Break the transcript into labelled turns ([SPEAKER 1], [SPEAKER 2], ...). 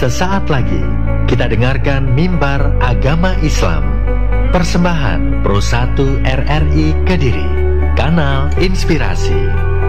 [SPEAKER 1] Sesaat lagi kita dengarkan Mimbar Agama Islam, persembahan Pro 1 RRI Kediri, kanal inspirasi.